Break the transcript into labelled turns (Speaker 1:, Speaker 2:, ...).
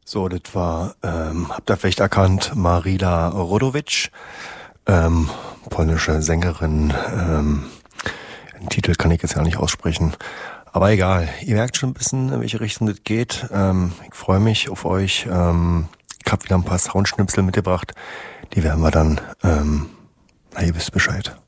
Speaker 1: So, das war, habt ihr vielleicht erkannt, Marila Rodovic, polnische Sängerin. Den Titel kann ich jetzt ja nicht aussprechen. Aber egal, ihr merkt schon ein bisschen, in welche Richtung das geht. Ich freue mich auf euch. Ich habe wieder ein paar Soundschnipsel mitgebracht. Die werden wir dann, ihr wisst Bescheid.